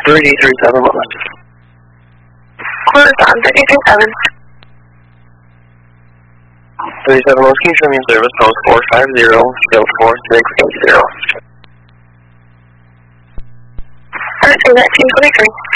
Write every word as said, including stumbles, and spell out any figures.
three three seven one. Closed on three three seven. three seven one, can you show me in service, post four five zero, still four six eight zero. Alright, so that's two twenty-three.